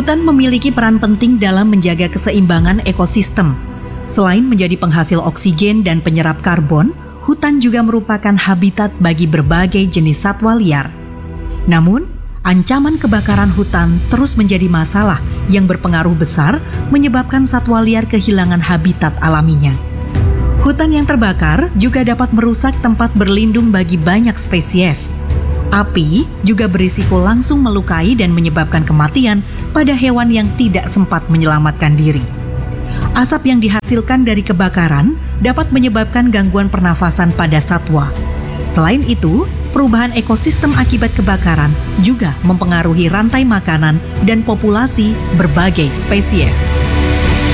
Hutan memiliki peran penting dalam menjaga keseimbangan ekosistem. Selain menjadi penghasil oksigen dan penyerap karbon, hutan juga merupakan habitat bagi berbagai jenis satwa liar. Namun, ancaman kebakaran hutan terus menjadi masalah yang berpengaruh besar menyebabkan satwa liar kehilangan habitat alaminya. Hutan yang terbakar juga dapat merusak tempat berlindung bagi banyak spesies. Api juga berisiko langsung melukai dan menyebabkan kematian pada hewan yang tidak sempat menyelamatkan diri. Asap yang dihasilkan dari kebakaran dapat menyebabkan gangguan pernafasan pada satwa. Selain itu, perubahan ekosistem akibat kebakaran juga mempengaruhi rantai makanan dan populasi berbagai spesies.